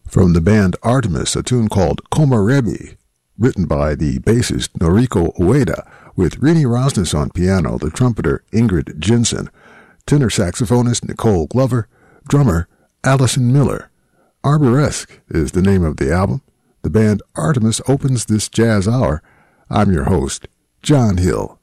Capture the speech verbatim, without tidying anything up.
From the band Artemis, a tune called Komarebi, written by the bassist Noriko Ueda, with Rini Rosnes on piano, the trumpeter Ingrid Jensen, tenor saxophonist Nicole Glover, drummer Allison Miller. Arboresque is the name of the album. The band Artemis opens this jazz hour. I'm your host, John Hill.